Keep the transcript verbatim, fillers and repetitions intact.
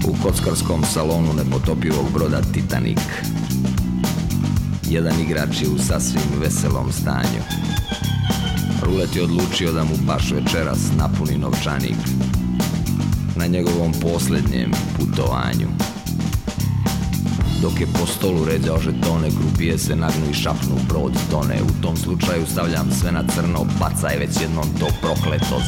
u kockarskom salonu nepotopivog broda Titanic. Jedan igrač je u sasvim veselom stanju. Rulet je odlučio da mu baš večeras napuni novčanik na njegovom posljednjem putovanju. Dok je po stolu ređao žetone, krupije se nagnu i šapnu, brod tone. U tom slučaju stavljam sve na crno, bacaj već jednom to prokleto